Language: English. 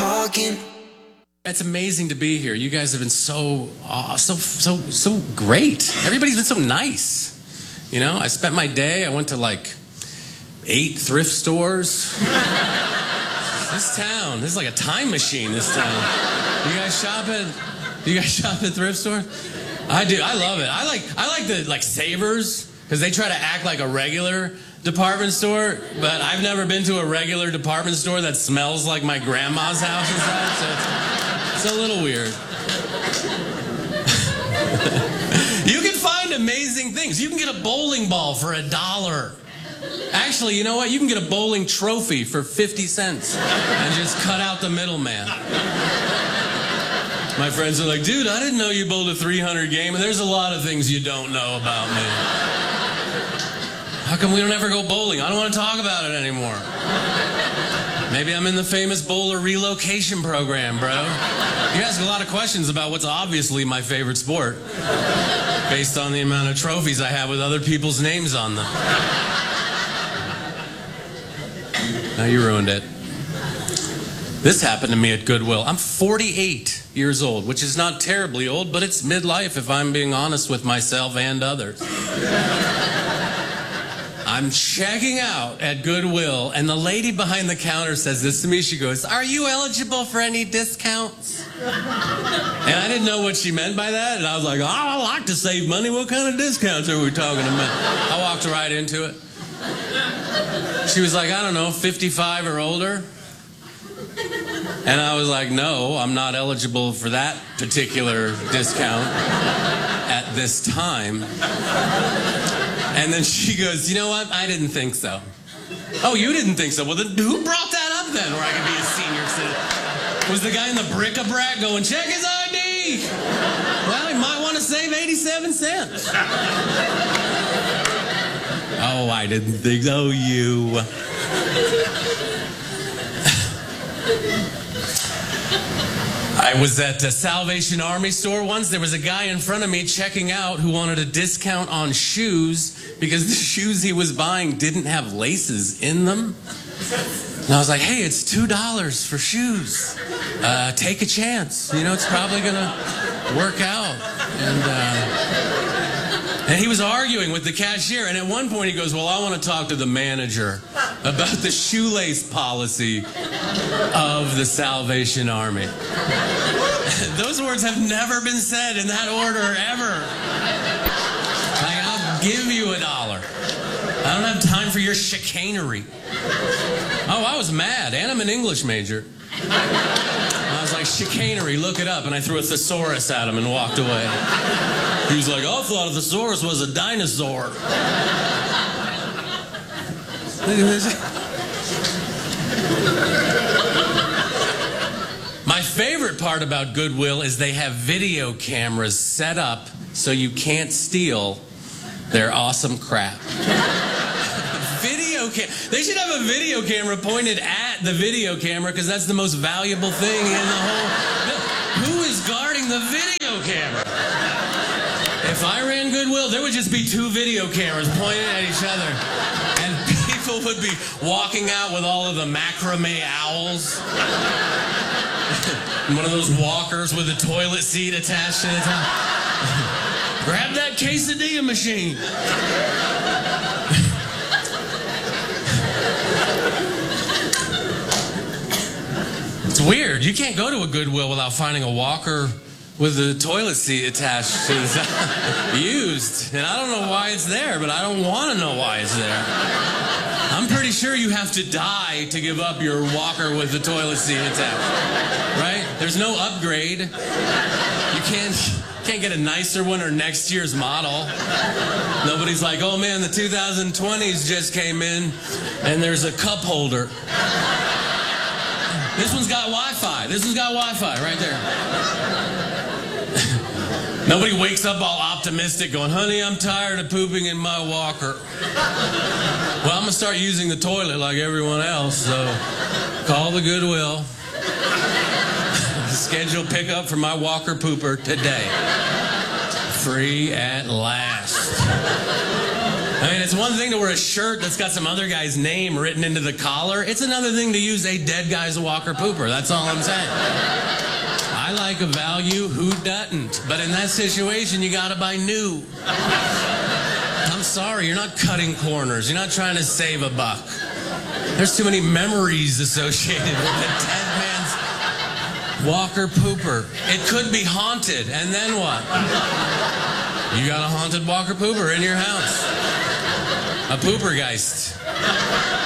talking. It's amazing to be here. You guys have been so great. Everybody's been so nice. You know, I spent my day, I went to like 8 thrift stores. This is like a time machine, this town. You guys shop at thrift stores? I do. I love it. I like the Savers, because they try to act like a regular department store, but I've never been to a regular department store that smells like my grandma's house inside, so it's a little weird. You can find amazing things. You can get a bowling ball for $1. Actually, you know what? You can get a bowling trophy for 50 cents and just cut out the middleman. My friends are like, dude, I didn't know you bowled a 300 game, and there's a lot of things you don't know about me. How come we don't ever go bowling? I don't want to talk about it anymore. Maybe I'm in the famous bowler relocation program, bro. You ask a lot of questions about what's obviously my favorite sport, based on the amount of trophies I have with other people's names on them. Now you ruined it. This happened to me at Goodwill. I'm 48 years old, which is not terribly old, but it's midlife if I'm being honest with myself and others. I'm checking out at Goodwill, and the lady behind the counter says this to me. She goes, "Are you eligible for any discounts?" And I didn't know what she meant by that, and I was like, "Oh, I like to save money. What kind of discounts are we talking about?" I walked right into it. She was like, "I don't know, 55 or older?" And I was like, "No, I'm not eligible for that particular discount at this time." And then she goes, "You know what? I didn't think so." "Oh, you didn't think so? Well, then who brought that up then where I could be a senior citizen?" Was the guy in the bric-a-brac going, "Check his ID"? Well, he might want to save 87 cents. Oh, I didn't think so. Oh, you. I was at a Salvation Army store once. There was a guy in front of me checking out who wanted a discount on shoes because the shoes he was buying didn't have laces in them. And I was like, "Hey, it's $2 for shoes. Take a chance. You know, it's probably going to work out." And he was arguing with the cashier, and at one point he goes, "Well, I want to talk to the manager about the shoelace policy of the Salvation Army." Those words have never been said in that order ever. Like, I'll give you $1. I don't have time for your chicanery. Oh, I was mad, and I'm an English major. I was like, "Chicanery, look it up," and I threw a thesaurus at him and walked away. He was like, "I thought a thesaurus was a dinosaur." My favorite part about Goodwill is they have video cameras set up so you can't steal their awesome crap. They should have a video camera pointed at the video camera, because that's the most valuable thing in the whole... Who is guarding the video camera? If I ran Goodwill, there would just be 2 video cameras pointed at each other, and people would be walking out with all of the macrame owls. One of those walkers with a toilet seat attached to the top. Grab that quesadilla machine. It's weird. You can't go to a Goodwill without finding a walker with a toilet seat attached to the used. And I don't know why it's there, but I don't want to know why it's there. I'm pretty sure you have to die to give up your walker with the toilet seat attached. Right? There's no upgrade. You can't get a nicer one or next year's model. Nobody's like, "Oh man, the 2020s just came in and there's a cup holder. This one's got Wi-Fi. This one's got Wi-Fi right there." Nobody wakes up all optimistic going, "Honey, I'm tired of pooping in my walker. Well, I'm going to start using the toilet like everyone else, so call the Goodwill. Schedule pickup for my walker pooper today. Free at last." I mean, it's one thing to wear a shirt that's got some other guy's name written into the collar. It's another thing to use a dead guy's walker pooper. That's all I'm saying. I like a value, who doesn't? But in that situation, you gotta buy new. I'm sorry, you're not cutting corners. You're not trying to save a buck. There's too many memories associated with the dead man's walker pooper. It could be haunted, and then what? You got a haunted walker pooper in your house. A poopergeist.